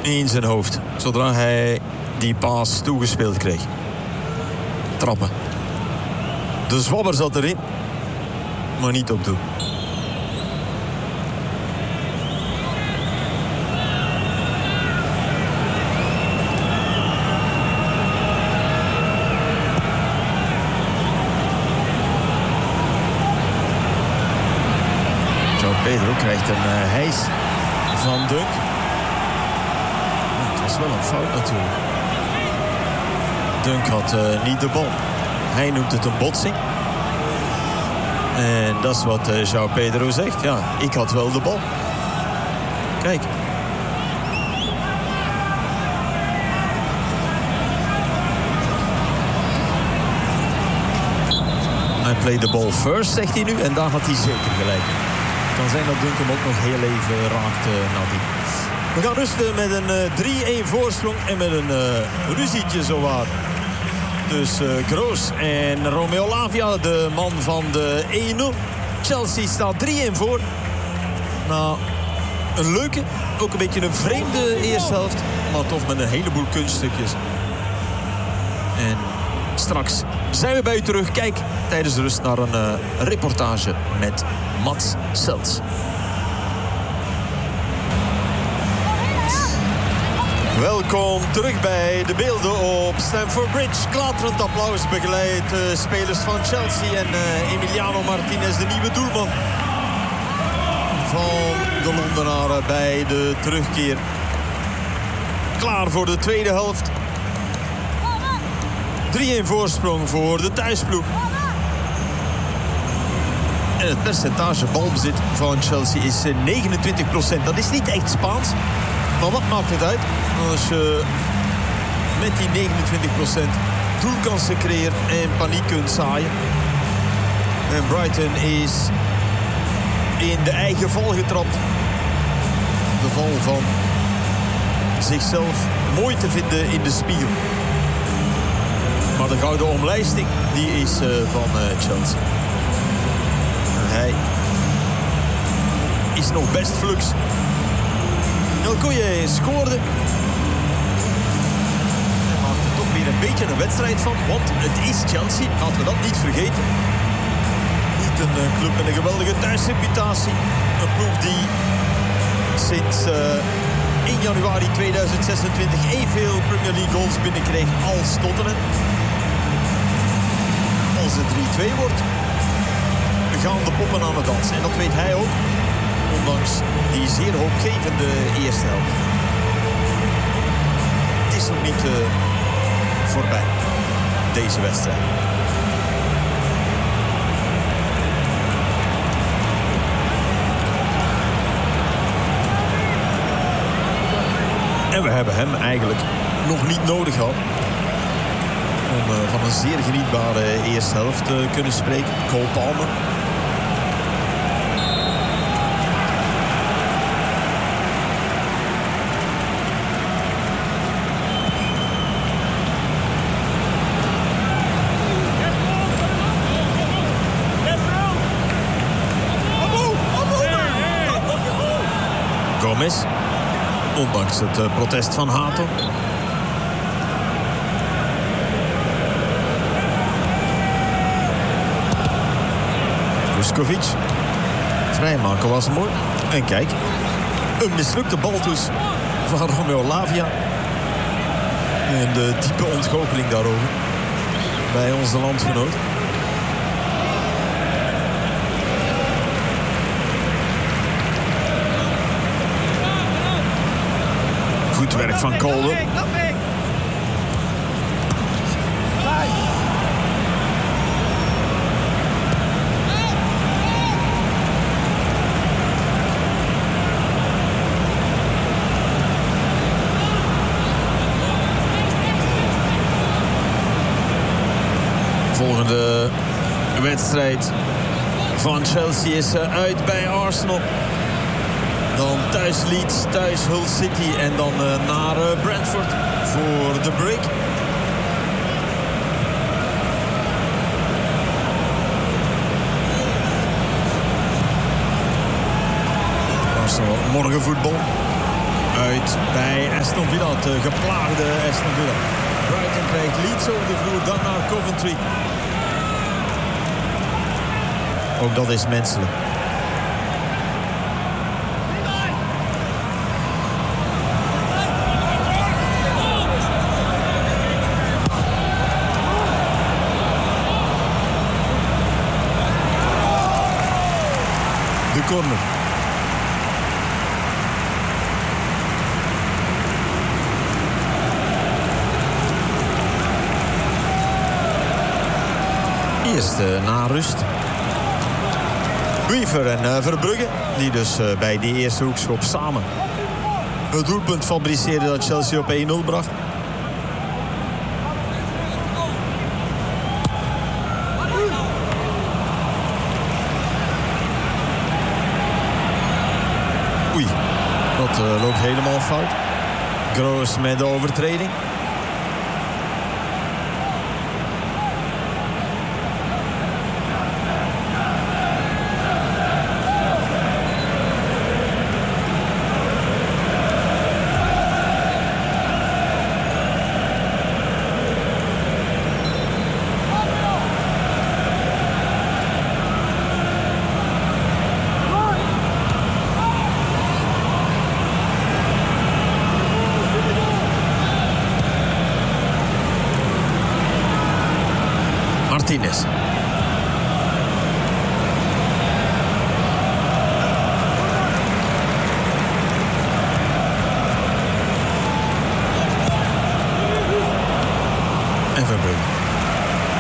in zijn hoofd. Zodra hij die paas toegespeeld kreeg. Trappen. De zwabber zat erin. Maar niet op doel. Pedro krijgt een hijs van Dunk. Het was wel een fout natuurlijk. Dunk had niet de bal. Hij noemt het een botsing. En dat is wat João Pedro zegt. Ja, ik had wel de bal. Kijk. I played the ball first, zegt hij nu. En daar had hij zeker gelijk. Het kan zijn dat Dunk hem ook nog heel even raakt nadien. We gaan rusten met een 3-1 voorsprong en met een ruzietje zowaar. Dus Kroos en Romeo Lavia, de man van de 1-0. Chelsea staat 3-1 voor. Nou, een leuke, ook een beetje een vreemde eerste helft. Maar toch met een heleboel kunststukjes. En straks zijn we bij u terug. Kijk tijdens de rust naar een reportage met Mats Selts. Welkom terug bij de beelden op Stamford Bridge. Klaterend applaus begeleidt de spelers van Chelsea en Emiliano Martinez, de nieuwe doelman van de Londenaren bij de terugkeer. Klaar voor de tweede helft. 3-1 voorsprong voor de thuisploeg. En het percentage balbezit van Chelsea is 29%. Dat is niet echt Spaans. Maar wat maakt het uit als je met die 29% doelkansen creëert en paniek kunt zaaien. En Brighton is in de eigen val getrapt. De val van zichzelf mooi te vinden in de spiegel. Maar de gouden omlijsting die is van Chelsea. En hij is nog best flux. El Koye scoorde. Hij maakt er toch weer een beetje een wedstrijd van. Want het is Chelsea, laten we dat niet vergeten. Niet een club met een geweldige thuisreputatie. Een ploeg die sinds 1 januari 2026 evenveel Premier League goals binnenkreeg als Tottenham. Als het 3-2 wordt, gaan de poppen aan het dansen. En dat weet hij ook. Ondanks die zeer hoopgevende eerste helft. Het is nog niet voorbij, deze wedstrijd. En we hebben hem eigenlijk nog niet nodig gehad. Om van een zeer genietbare eerste helft te kunnen spreken. Cole Palmer. Gomez. Ondanks het protest van Hato. Vuskovic. Vrijmaken was mooi. En kijk. Een mislukte baltoes van Romeo Lavia. En de diepe ontgoocheling daarover. Bij onze landgenoot. Goed werk van Colwell. Volgende wedstrijd van Chelsea is uit bij Arsenal. Dan thuis Leeds, thuis Hull City en dan naar Brentford voor de break. Arsenal morgen voetbal uit bij Aston Villa. Het geplaagde Aston Villa. Brighton krijgt Leeds over de vloer, dan naar Coventry. Ook dat is menselijk. De corner. Eerst na rust. Weaver en Verbrugge, die dus bij die eerste hoekschop samen het doelpunt fabriceerden dat Chelsea op 1-0 bracht. Oei, dat loopt helemaal fout. Groos met de overtreding.